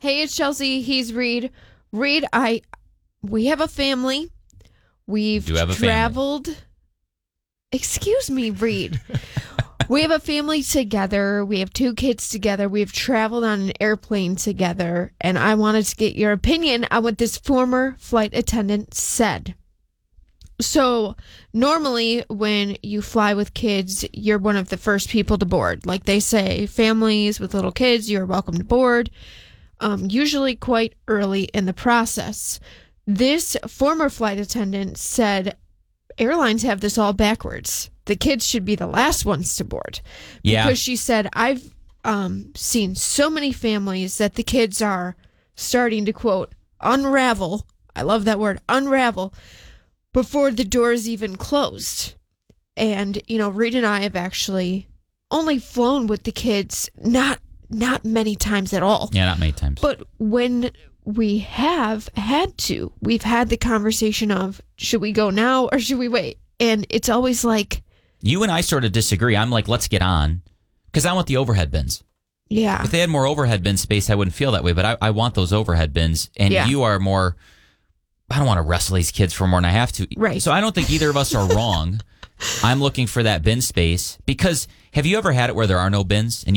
Hey, it's Chelsea. He's Reed. Reed, we have a family. We've Do have a traveled. Excuse me, Reed. We have a family together. We have 2 kids together. We've traveled on an airplane together. And I wanted to get your opinion on what this former flight attendant said. So normally when you fly with kids, you're one of the first people to board. Like they say, families with little kids, you're welcome to board. Usually quite early in the process. This former flight attendant said airlines have this all backwards. The kids should be the last ones to board. Yeah. Because she said, I've seen so many families that the kids are starting to, quote, unravel. I love that word, unravel, before the doors even closed. And, Reed and I have actually only flown with the kids, not many times at all. Yeah, not many times. But when we have had to, we've had the conversation of, should we go now or should we wait? And it's always like... You and I sort of disagree. I'm like, let's get on. Because I want the overhead bins. Yeah. If they had more overhead bin space, I wouldn't feel that way. But I want those overhead bins. And you are more... I don't want to wrestle these kids for more than I have to. Right. So I don't think either of us are wrong. I'm looking for that bin space. Because have you ever had it where there are no bins? And